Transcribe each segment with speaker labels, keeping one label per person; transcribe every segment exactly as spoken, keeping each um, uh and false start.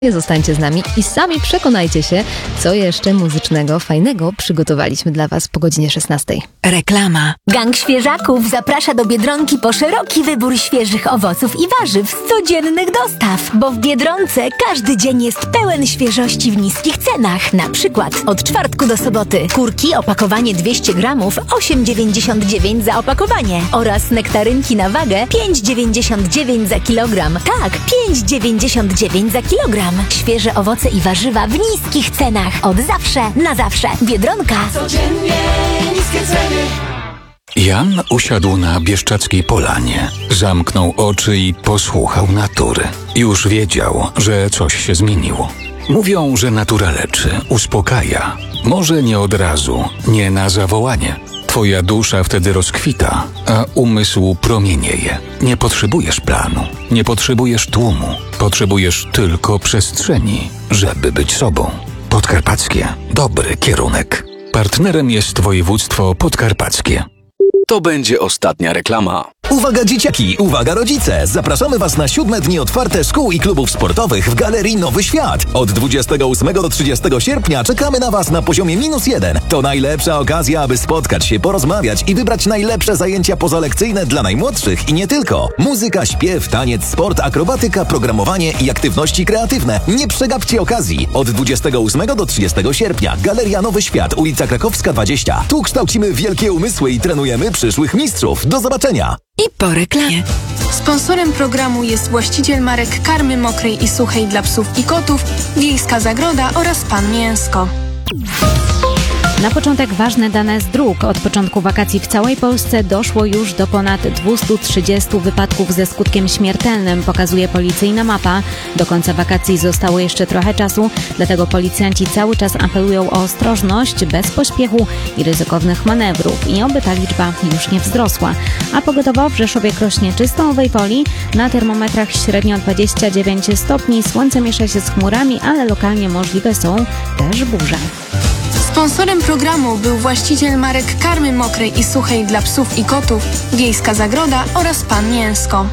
Speaker 1: Zostańcie z nami i sami przekonajcie się, co jeszcze muzycznego, fajnego przygotowaliśmy dla Was po godzinie szesnastej.
Speaker 2: Reklama.
Speaker 3: Gang Świeżaków zaprasza do Biedronki po szeroki wybór świeżych owoców i warzyw z codziennych dostaw. Bo w Biedronce każdy dzień jest pełen świeżości w niskich cenach. Na przykład od czwartku do soboty kurki opakowanie dwieście gramów osiem dziewięćdziesiąt dziewięć za opakowanie oraz nektarynki na wagę pięć dziewięćdziesiąt dziewięć za kilogram. Tak, pięć dziewięćdziesiąt dziewięć za kilogram. Świeże owoce i warzywa w niskich cenach. Od zawsze, na zawsze. Biedronka.
Speaker 4: Codziennie niskie ceny.
Speaker 5: Jan usiadł na Bieszczackiej Polanie. Zamknął oczy i posłuchał natury. Już wiedział, że coś się zmieniło. Mówią, że natura leczy, uspokaja. Może nie od razu, nie na zawołanie. Twoja dusza wtedy rozkwita, a umysł promienieje. Nie potrzebujesz planu, nie potrzebujesz tłumu. Potrzebujesz tylko przestrzeni, żeby być sobą. Podkarpackie. Dobry kierunek. Partnerem jest województwo podkarpackie.
Speaker 6: To będzie ostatnia reklama.
Speaker 7: Uwaga dzieciaki, uwaga rodzice! Zapraszamy Was na siódme dni otwarte szkół i klubów sportowych w Galerii Nowy Świat. Od dwudziestego ósmego do trzydziestego sierpnia czekamy na Was na poziomie minus jeden. To najlepsza okazja, aby spotkać się, porozmawiać i wybrać najlepsze zajęcia pozalekcyjne dla najmłodszych i nie tylko. Muzyka, śpiew, taniec, sport, akrobatyka, programowanie i aktywności kreatywne. Nie przegapcie okazji. Od dwudziestego ósmego do trzydziestego sierpnia Galeria Nowy Świat, ulica Krakowska dwadzieścia. Tu kształcimy wielkie umysły i trenujemy przyszłych mistrzów. Do zobaczenia!
Speaker 2: I po reklamie.
Speaker 8: Sponsorem programu jest właściciel marek karmy mokrej i suchej dla psów i kotów, Wiejska Zagroda oraz Pan Mięsko.
Speaker 9: Na początek ważne dane z dróg. Od początku wakacji w całej Polsce doszło już do ponad dwieście trzydzieści wypadków ze skutkiem śmiertelnym, pokazuje policyjna mapa. Do końca wakacji zostało jeszcze trochę czasu, dlatego policjanci cały czas apelują o ostrożność, bez pośpiechu i ryzykownych manewrów i oby ta liczba już nie wzrosła. A pogodowo w Rzeszowie, Krośnie czy Stołowej Woli na termometrach średnio dwadzieścia dziewięć stopni, słońce miesza się z chmurami, ale lokalnie możliwe są też burze.
Speaker 8: Sponsorem programu był właściciel marek karmy mokrej i suchej dla psów i kotów, Wiejska Zagroda oraz Pan Mięsko.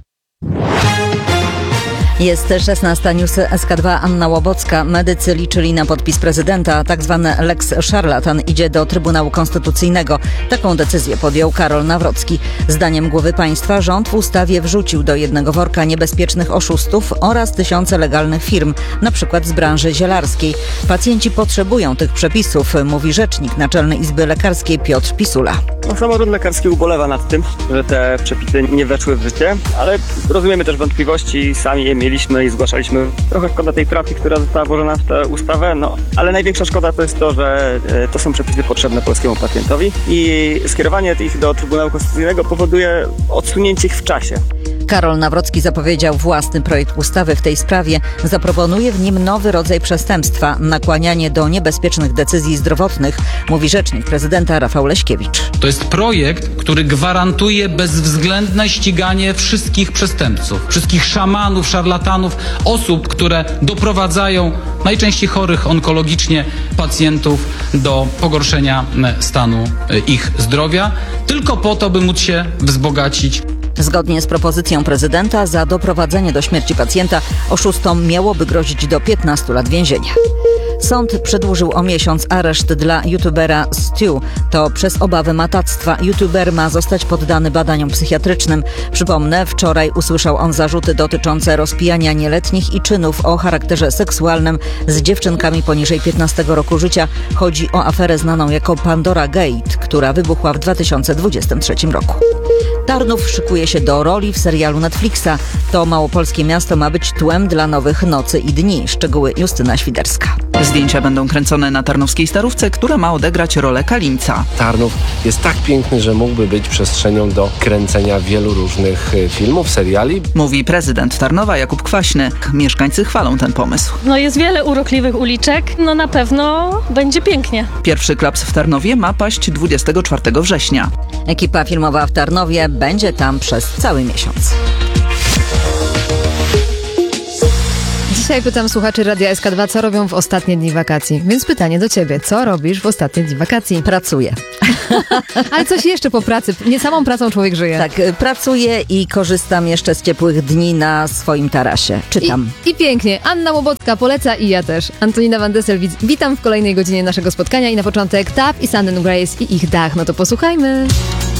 Speaker 10: Jest szesnasta, newsy S K dwa, Anna Łobocka. Medycy liczyli na podpis prezydenta. Tak zwany lex szarlatan idzie do Trybunału Konstytucyjnego. Taką decyzję podjął Karol Nawrocki. Zdaniem głowy państwa rząd w ustawie wrzucił do jednego worka niebezpiecznych oszustów oraz tysiące legalnych firm, na przykład z branży zielarskiej. Pacjenci potrzebują tych przepisów, mówi rzecznik Naczelnej Izby Lekarskiej Piotr Pisula.
Speaker 11: No, samorząd lekarski ubolewa nad tym, że te przepisy nie weszły w życie, ale rozumiemy też wątpliwości, sami je mieliśmy i zgłaszaliśmy. Trochę szkoda tej pracy, która została włożona w tę ustawę, no ale największa szkoda to jest to, że to są przepisy potrzebne polskiemu pacjentowi i skierowanie ich do Trybunału Konstytucyjnego powoduje odsunięcie ich w czasie.
Speaker 10: Karol Nawrocki zapowiedział własny projekt ustawy w tej sprawie. Zaproponuje w nim nowy rodzaj przestępstwa – nakłanianie do niebezpiecznych decyzji zdrowotnych, mówi rzecznik prezydenta Rafał Leśkiewicz.
Speaker 12: To jest projekt, który gwarantuje bezwzględne ściganie wszystkich przestępców, wszystkich szamanów, szarlatanów, osób, które doprowadzają najczęściej chorych onkologicznie pacjentów do pogorszenia stanu ich zdrowia, tylko po to, by móc się wzbogacić.
Speaker 10: Zgodnie z propozycją prezydenta za doprowadzenie do śmierci pacjenta oszustom miałoby grozić do piętnastu lat więzienia. Sąd przedłużył o miesiąc areszt dla youtubera Stu. To przez obawy matactwa. YouTuber ma zostać poddany badaniom psychiatrycznym. Przypomnę, wczoraj usłyszał on zarzuty dotyczące rozpijania nieletnich i czynów o charakterze seksualnym z dziewczynkami poniżej piętnastego roku życia. Chodzi o aferę znaną jako Pandora Gate, która wybuchła w dwa tysiące dwudziestym trzecim roku. Tarnów szykuje się do roli w serialu Netflixa. To małopolskie miasto ma być tłem dla nowych Nocy i Dni. Szczegóły Justyna Świderska.
Speaker 2: Zdjęcia będą kręcone na tarnowskiej Starówce, która ma odegrać rolę Kalimca.
Speaker 13: Tarnów jest tak piękny, że mógłby być przestrzenią do kręcenia wielu różnych filmów, seriali.
Speaker 2: Mówi prezydent Tarnowa Jakub Kwaśny. Mieszkańcy chwalą ten pomysł.
Speaker 14: No jest wiele urokliwych uliczek, no na pewno będzie pięknie.
Speaker 2: Pierwszy klaps w Tarnowie ma paść dwudziestego czwartego września.
Speaker 10: Ekipa filmowa w Tarnowie będzie tam przez cały miesiąc.
Speaker 1: Dzisiaj pytam słuchaczy Radia S K dwa, co robią w ostatnie dni wakacji. Więc pytanie do ciebie, co robisz w ostatnie dni wakacji?
Speaker 10: Pracuję.
Speaker 1: Ale coś jeszcze po pracy. Nie samą pracą człowiek żyje.
Speaker 10: Tak, pracuję i korzystam jeszcze z ciepłych dni na swoim tarasie. Czytam.
Speaker 1: I, i pięknie. Anna Łobocka poleca i ja też. Antonina Van Dessel, witam w kolejnej godzinie naszego spotkania i na początek Taff i Sanden Grace i ich dach. No to posłuchajmy.